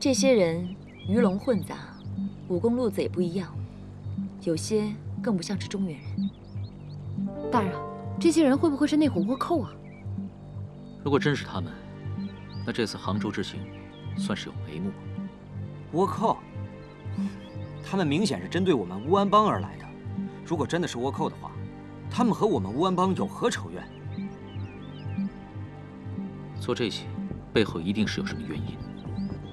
这些人鱼龙混杂，武功路子也不一样，有些更不像是中原人。 大人，这些人会不会是那伙倭寇啊？ 如果真是他们，那这次杭州之行算是有眉目。 倭寇，他们明显是针对我们乌安邦而来的。如果真的是倭寇的话，他们和我们乌安邦有何仇怨？ 做这些背后一定是有什么原因。